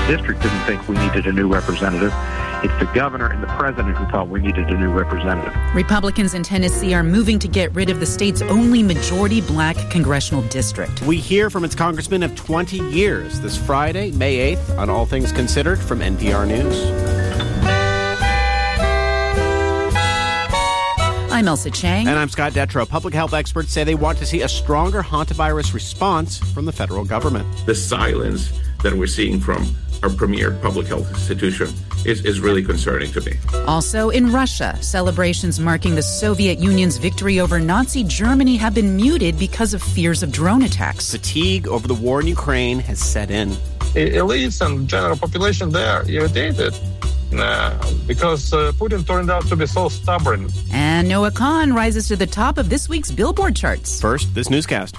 district didn't think we needed a new representative. It's the governor and the president who thought we needed a new representative. Republicans in Tennessee are moving to get rid of the state's only majority black congressional district. We hear from its congressman of 20 years this Friday, May 8th, on All Things Considered from NPR News. I'm Elsa Chang. And I'm Scott Detrow. Public health experts say they want to see a stronger hantavirus response from the federal government. The silence that we're seeing from our premier public health institution is really concerning to me. Also in Russia, celebrations marking the Soviet Union's victory over Nazi Germany have been muted because of fears of drone attacks. Fatigue over the war in Ukraine has set in. Elites and general population, they are irritated. Because Putin turned out to be so stubborn. And Noah Khan rises to the top of this week's Billboard charts. First, this newscast.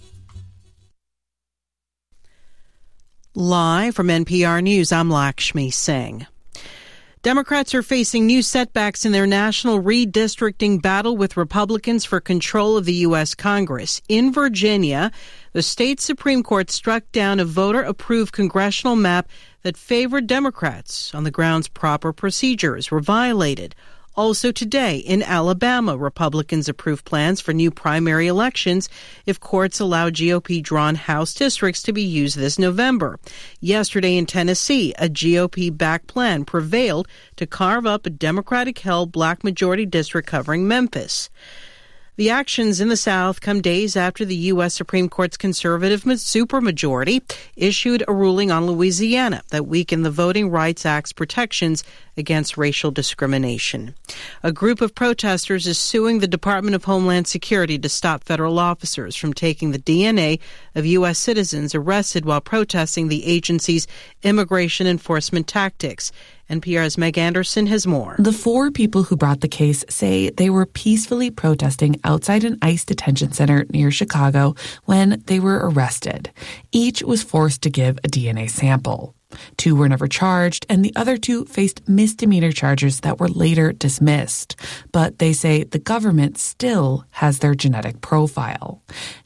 Live from NPR News, I'm Lakshmi Singh. Democrats are facing new setbacks in their national redistricting battle with Republicans for control of the U.S. Congress. In Virginia, the state Supreme Court struck down a voter-approved congressional map that favored Democrats on the grounds proper procedures were violated. Also today, in Alabama, Republicans approved plans for new primary elections if courts allow GOP-drawn House districts to be used this November. Yesterday in Tennessee, a GOP-backed plan prevailed to carve up a Democratic-held black majority district covering Memphis. The actions in the South come days after the U.S. Supreme Court's conservative supermajority issued a ruling on Louisiana that weakened the Voting Rights Act's protections against racial discrimination. A group of protesters is suing the Department of Homeland Security to stop federal officers from taking the DNA of U.S. citizens arrested while protesting the agency's immigration enforcement tactics. NPR's Meg Anderson has more. The four people who brought the case say they were peacefully protesting outside an ICE detention center near Chicago when they were arrested. Each was forced to give a DNA sample. 2 were never charged, and the other 2 faced misdemeanor charges that were later dismissed. But they say the government still has their genetic profile.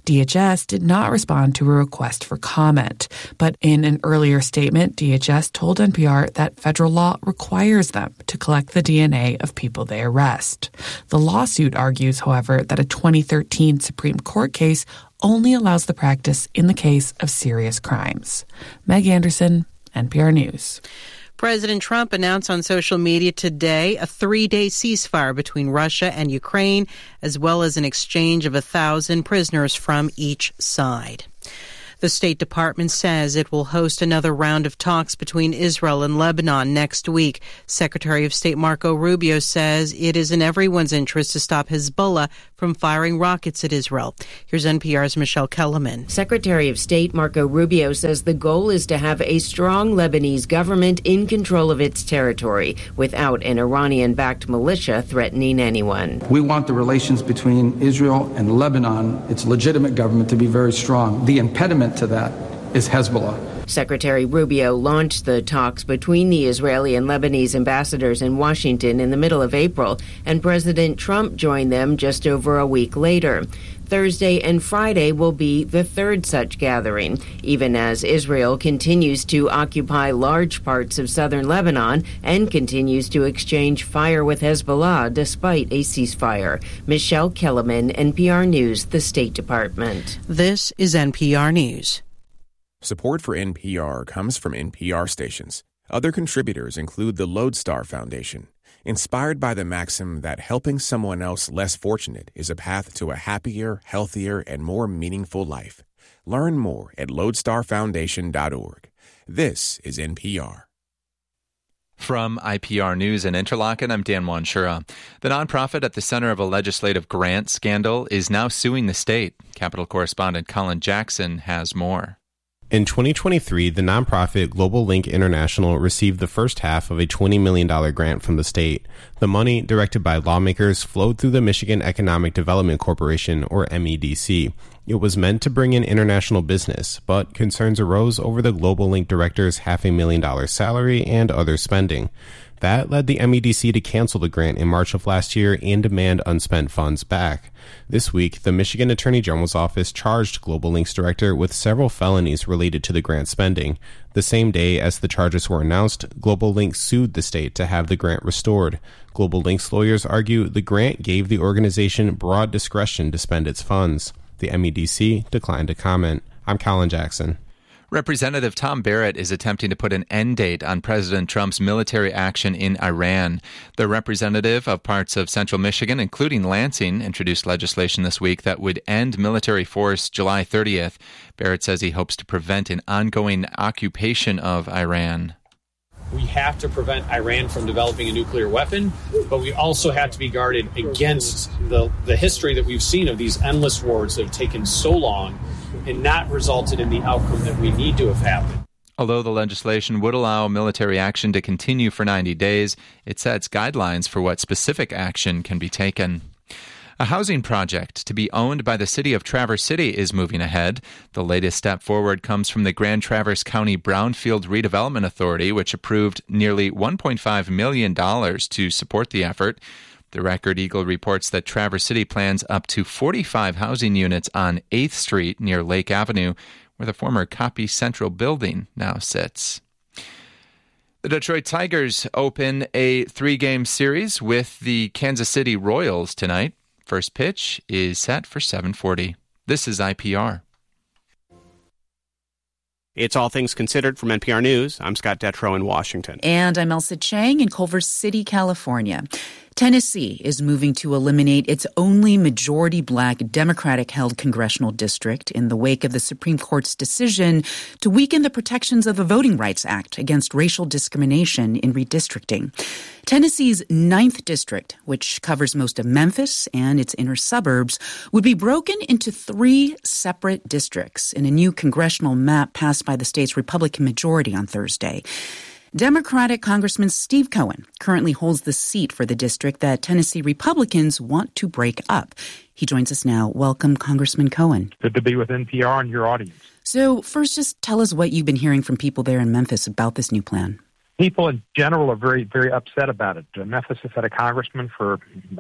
DHS did not respond to a request for comment, but in an earlier statement, DHS told NPR that federal law requires them to collect the DNA of people they arrest. The lawsuit argues, however, that a 2013 Supreme Court case only allows the practice in the case of serious crimes. Meg Anderson, NPR News. President Trump announced on social media today a 3-day ceasefire between Russia and Ukraine, as well as an exchange of 1,000 prisoners from each side. The State Department says it will host another round of talks between Israel and Lebanon next week. Secretary of State Marco Rubio says it is in everyone's interest to stop Hezbollah from firing rockets at Israel. Here's NPR's Michelle Kellerman. Secretary of State Marco Rubio says the goal is to have a strong Lebanese government in control of its territory without an Iranian-backed militia threatening anyone. We want the relations between Israel and Lebanon, its legitimate government, to be very strong. The impediment to that is Hezbollah. Secretary Rubio launched the talks between the Israeli and Lebanese ambassadors in Washington in the middle of April, and President Trump joined them just over a week later. Thursday and Friday will be the third such gathering, even as Israel continues to occupy large parts of southern Lebanon and continues to exchange fire with Hezbollah despite a ceasefire. Michelle Kellerman, NPR News, the State Department. This is NPR News. Support for NPR comes from NPR stations. Other contributors include the Lodestar Foundation, inspired by the maxim that helping someone else less fortunate is a path to a happier, healthier, and more meaningful life. Learn more at lodestarfoundation.org. This is NPR. From IPR News in Interlaken, I'm Dan Wanshura. The nonprofit at the center of a legislative grant scandal is now suing the state. Capitol correspondent Colin Jackson has more. In 2023, the nonprofit Global Link International received the first half of a $20 million grant from the state. The money, directed by lawmakers, flowed through the Michigan Economic Development Corporation, or MEDC. It was meant to bring in international business, but concerns arose over the Global Link director's $500,000 salary and other spending. That led the MEDC to cancel the grant in March of last year and demand unspent funds back. This week, the Michigan Attorney General's office charged Global Link's director with several felonies related to the grant spending. The same day as the charges were announced, Global Link sued the state to have the grant restored. Global Link's lawyers argue the grant gave the organization broad discretion to spend its funds. The MEDC declined to comment. I'm Colin Jackson. Representative Tom Barrett is attempting to put an end date on President Trump's military action in Iran. The representative of parts of central Michigan, including Lansing, introduced legislation this week that would end military force July 30th. Barrett says he hopes to prevent an ongoing occupation of Iran. We have to prevent Iran from developing a nuclear weapon, but we also have to be guarded against the history that we've seen of these endless wars that have taken so long and not resulted in the outcome that we need to have happened. Although the legislation would allow military action to continue for 90 days, it sets guidelines for what specific action can be taken. A housing project to be owned by the city of Traverse City is moving ahead. The latest step forward comes from the Grand Traverse County Brownfield Redevelopment Authority, which approved nearly $1.5 million to support the effort. The Record Eagle reports that Traverse City plans up to 45 housing units on 8th Street near Lake Avenue, where the former Copy Central building now sits. The Detroit Tigers open a 3-game series with the Kansas City Royals tonight. First pitch is set for 7:40. This is IPR. It's All Things Considered from NPR News. I'm Scott Detrow in Washington. And I'm Elsa Chang in Culver City, California. Tennessee is moving to eliminate its only majority black Democratic-held congressional district in the wake of the Supreme Court's decision to weaken the protections of the Voting Rights Act against racial discrimination in redistricting. Tennessee's 9th district, which covers most of Memphis and its inner suburbs, would be broken into 3 separate districts in a new congressional map passed by the state's Republican majority on Thursday. Democratic Congressman Steve Cohen currently holds the seat for the district that Tennessee Republicans want to break up. He joins us now. Welcome, Congressman Cohen. Good to be with NPR and your audience. So first, just tell us what you've been hearing from people there in Memphis about this new plan. People in general are very, very upset about it. Memphis has had a congressman for,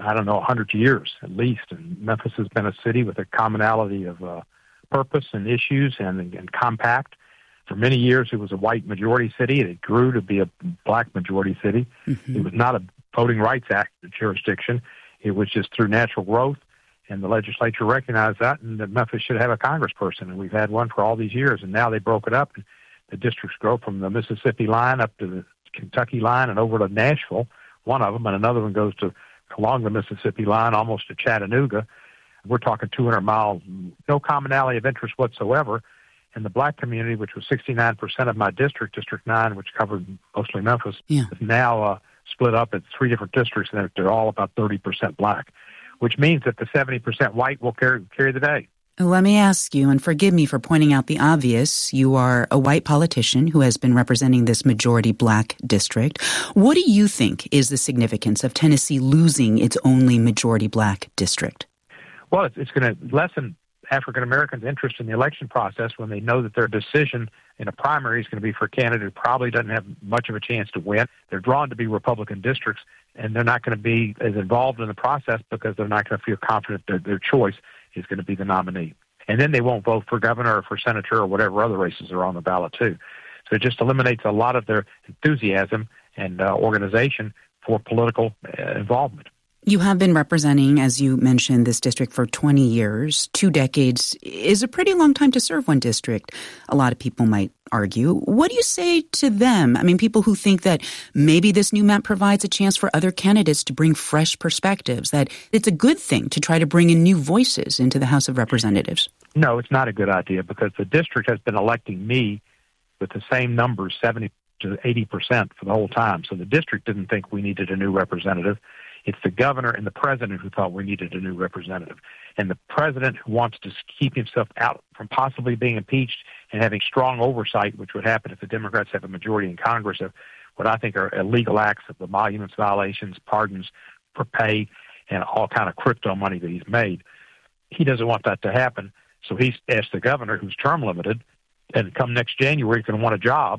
100 years at least. And Memphis has been a city with a commonality of purpose and issues and compact. For many years, it was a white majority city, and it grew to be a black majority city. Mm-hmm. It was not a Voting Rights Act jurisdiction. It was just through natural growth, and the legislature recognized that, and that Memphis should have a congressperson, and we've had one for all these years, and now they broke it up, and the districts grow from the Mississippi line up to the Kentucky line and over to Nashville, one of them, and another one goes to along the Mississippi line almost to Chattanooga. We're talking 200 miles, no commonality of interest whatsoever. And the black community, which was 69% of my district, District 9, which covered mostly Memphis, is now split up at 3 different districts, and they're all about 30% black, which means that the 70% white will carry the day. Let me ask you, and forgive me for pointing out the obvious, you are a white politician who has been representing this majority black district. What do you think is the significance of Tennessee losing its only majority black district? Well, it's going to lessen African Americans' interest in the election process when they know that their decision in a primary is going to be for a candidate who probably doesn't have much of a chance to win. They're drawn to be Republican districts, and they're not going to be as involved in the process because they're not going to feel confident that their choice is going to be the nominee. And then they won't vote for governor or for senator or whatever other races are on the ballot, too. So it just eliminates a lot of their enthusiasm and organization for political involvement. You have been representing, as you mentioned, this district for 20 years. 2 decades is a pretty long time to serve one district, a lot of people might argue. What do you say to them? I mean, people who think that maybe this new map provides a chance for other candidates to bring fresh perspectives, that it's a good thing to try to bring in new voices into the House of Representatives. No, it's not a good idea because the district has been electing me with the same numbers, 70 to 80% for the whole time. So the district didn't think we needed a new representative. It's the governor and the president who thought we needed a new representative. And the president who wants to keep himself out from possibly being impeached and having strong oversight, which would happen if the Democrats have a majority in Congress, of what I think are illegal acts of emoluments violations, pardons for pay, and all kind of crypto money that he's made. He doesn't want that to happen. So he's asked the governor, who's term limited, and come next January, he's going to want a job.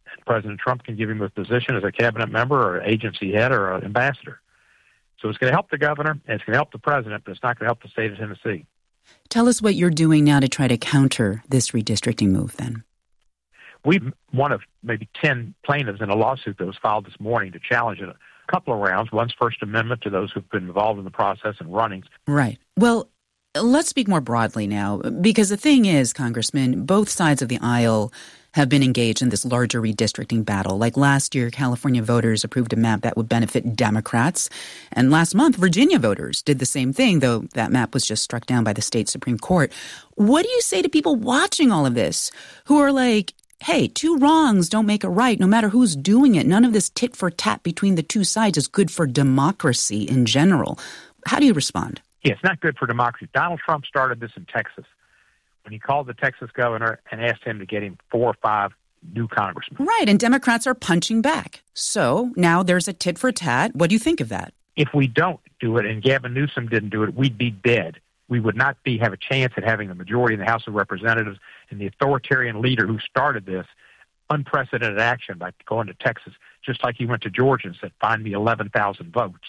And President Trump can give him a position as a cabinet member or agency head or an ambassador. So it's going to help the governor, and it's going to help the president, but it's not going to help the state of Tennessee. Tell us what you're doing now to try to counter this redistricting move, then. We've one of maybe 10 plaintiffs in a lawsuit that was filed this morning to challenge it a couple of rounds. One's First Amendment to those who've been involved in the process and runnings. Right. Well, let's speak more broadly now, because the thing is, Congressman, both sides of the aisle have been engaged in this larger redistricting battle. Like last year, California voters approved a map that would benefit Democrats. And last month, Virginia voters did the same thing, though that map was just struck down by the state Supreme Court. What do you say to people watching all of this who are like, hey, two wrongs don't make a right, no matter who's doing it? None of this tit for tat between the two sides is good for democracy in general. How do you respond? Yeah, it's not good for democracy. Donald Trump started this in Texas when he called the Texas governor and asked him to get him 4 or 5 new congressmen. Right, and Democrats are punching back. So now there's a tit for tat. What do you think of that? If we don't do it and Gavin Newsom didn't do it, we'd be dead. We would not have a chance at having the majority in the House of Representatives, and the authoritarian leader who started this unprecedented action by going to Texas, just like he went to Georgia and said, find me 11,000 votes.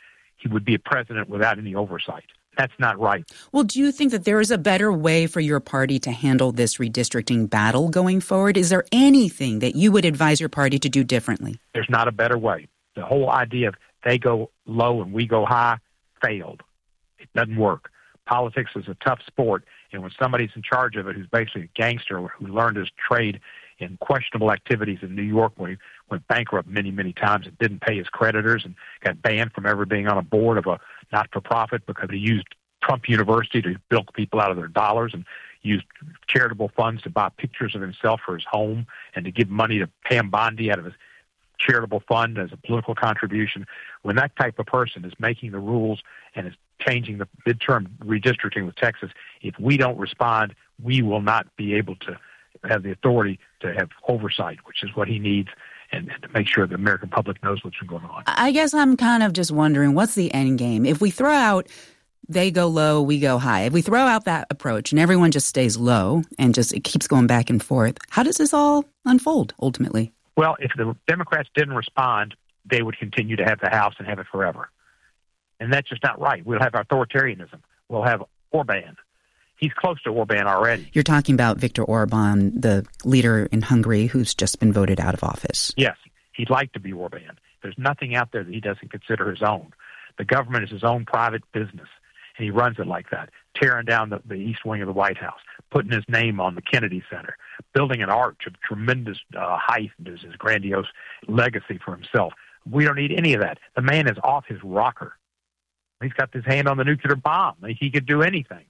He would be a president without any oversight. That's not right. Well, do you think that there is a better way for your party to handle this redistricting battle going forward? Is there anything that you would advise your party to do differently? There's not a better way. The whole idea of they go low and we go high failed. It doesn't work. Politics is a tough sport, and when somebody's in charge of it who's basically a gangster who learned his trade in questionable activities in New York when he went bankrupt many, many times and didn't pay his creditors and got banned from ever being on a board of a not-for-profit because he used Trump University to bilk people out of their dollars and used charitable funds to buy pictures of himself for his home and to give money to Pam Bondi out of his charitable fund as a political contribution. When that type of person is making the rules and is changing the midterm redistricting with Texas, if we don't respond, we will not be able to have the authority to have oversight, which is what he needs, and to make sure the American public knows what's been going on. I guess I'm kind of just wondering, what's the end game? If we throw out they go low, we go high, if we throw out that approach and everyone just stays low and just it keeps going back and forth, how does this all unfold ultimately? Well, if the Democrats didn't respond, they would continue to have the House and have it forever. And that's just not right. We'll have authoritarianism. We'll have Orban. He's close to Orban already. You're talking about Viktor Orban, the leader in Hungary who's just been voted out of office. Yes, he'd like to be Orban. There's nothing out there that he doesn't consider his own. The government is his own private business, and he runs it like that, tearing down the east wing of the White House, putting his name on the Kennedy Center, building an arch of tremendous height as his grandiose legacy for himself. We don't need any of that. The man is off his rocker. He's got his hand on the nuclear bomb. He could do anything.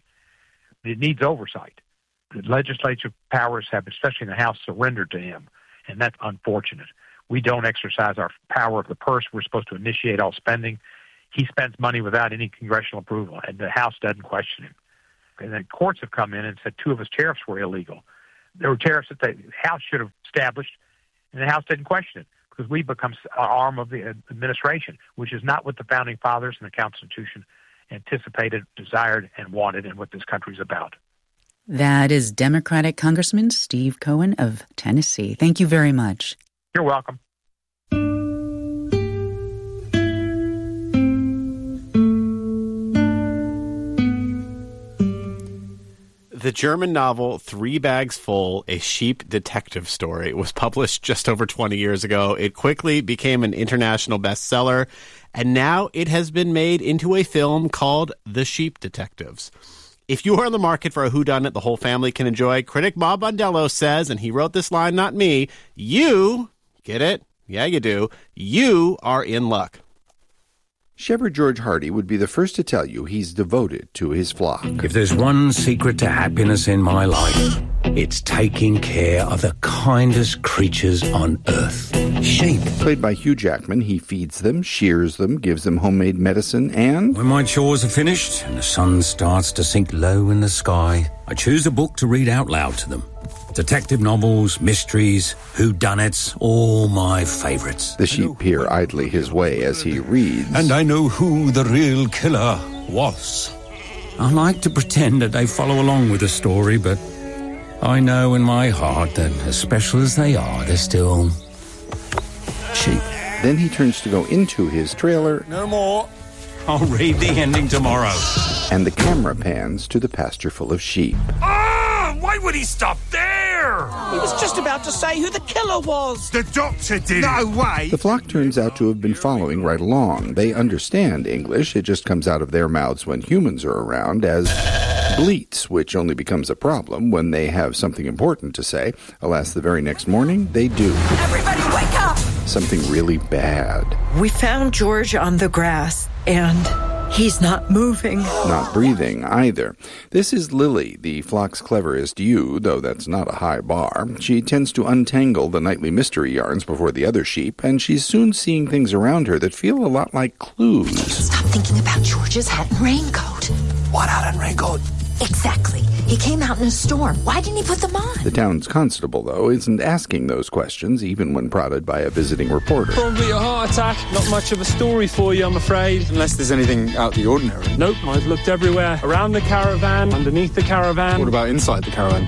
It needs oversight. The legislative powers have, especially in the House, surrendered to him, and that's unfortunate. We don't exercise our power of the purse. We're supposed to initiate all spending. He spends money without any congressional approval, and the House doesn't question him. And then courts have come in and said 2 of his tariffs were illegal. There were tariffs that the House should have established, and the House didn't question it because we become an arm of the administration, which is not what the Founding Fathers and the Constitution anticipated, desired, and wanted, and what this country's about. That is Democratic Congressman Steve Cohen of Tennessee. Thank you very much. You're welcome. The German novel 3 Bags Full, A Sheep Detective Story, was published just over 20 years ago. It quickly became an international bestseller, and now it has been made into a film called The Sheep Detectives. If you are in the market for a whodunit the whole family can enjoy, critic Bob Bondello says, and he wrote this line, not me, you, get it? Yeah, you do. You are in luck. Shepherd George Hardy would be the first to tell you he's devoted to his flock. If there's one secret to happiness in my life, it's taking care of the kindest creatures on earth. Sheep. Played by Hugh Jackman, he feeds them, shears them, gives them homemade medicine, and... When my chores are finished and the sun starts to sink low in the sky, I choose a book to read out loud to them. Detective novels, mysteries, whodunits, all my favorites. The sheep peer idly his way as he reads. And I know who the real killer was. I like to pretend that they follow along with the story, but I know in my heart that, as special as they are, they're still sheep. Then he turns to go into his trailer. No more. I'll read the ending tomorrow. And the camera pans to the pasture full of sheep. Why would he stop there? He was just about to say who the killer was. The doctor did. No way. The flock turns out to have been following right along. They understand English. It just comes out of their mouths when humans are around as bleats, which only becomes a problem when they have something important to say. Alas, the very next morning, they do. Everybody wake up! Something really bad. We found George on the grass, and he's not moving. Not breathing either. This is Lily, the flock's cleverest ewe, though that's not a high bar. She tends to untangle the nightly mystery yarns before the other sheep, and she's soon seeing things around her that feel a lot like clues. Stop thinking about George's hat and raincoat. What hat and raincoat? Exactly. He came out in a storm. Why didn't he put them on? The town's constable, though, isn't asking those questions, even when prodded by a visiting reporter. Probably a heart attack. Not much of a story for you, I'm afraid. Unless there's anything out of the ordinary. Nope, I've looked everywhere. Around the caravan, underneath the caravan. What about inside the caravan?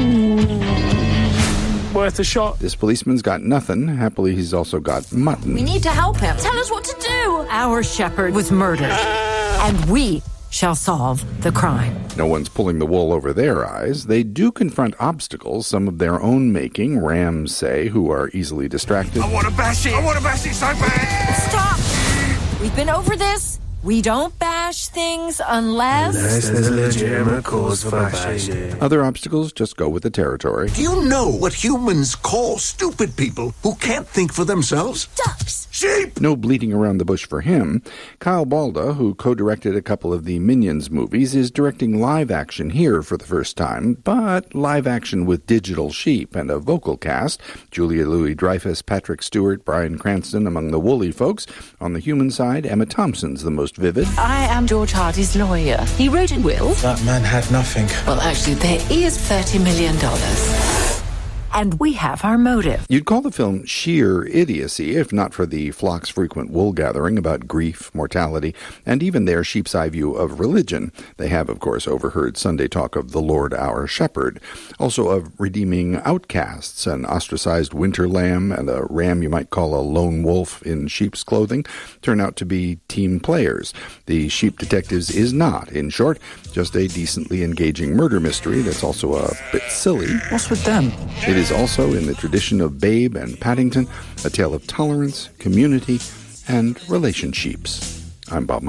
Worth a shot. This policeman's got nothing. Happily, he's also got mutton. We need to help him. Tell us what to do. Our shepherd was murdered, and we shall solve the crime. No one's pulling the wool over their eyes. They do confront obstacles, some of their own making, rams say, who are easily distracted. I want to bash it. I want to bash it so bad. Stop. We've been over this. We don't bash things unless there's a legitimate cause for bashing. Other obstacles just go with the territory. Do you know what humans call stupid people who can't think for themselves? Ducks. Sheep. No bleating around the bush for him. Kyle Balda, who co-directed a couple of the Minions movies, is directing live action here for the first time, but live action with digital sheep and a vocal cast. Julia Louis-Dreyfus, Patrick Stewart, Bryan Cranston among the woolly folks. On the human side, Emma Thompson's the most vivid. I am George Hardy's lawyer. He wrote a will. That man had nothing. Well, actually, there is $30 million. And we have our motive. You'd call the film sheer idiocy, if not for the flock's frequent wool gathering about grief, mortality, and even their sheep's eye view of religion. They have, of course, overheard Sunday talk of the Lord our Shepherd, also of redeeming outcasts, an ostracized winter lamb and a ram you might call a lone wolf in sheep's clothing, turn out to be team players. The Sheep Detectives is not, in short, just a decently engaging murder mystery that's also a bit silly. What's with them? It is also in the tradition of Babe and Paddington, a tale of tolerance, community, and relationships. I'm Bob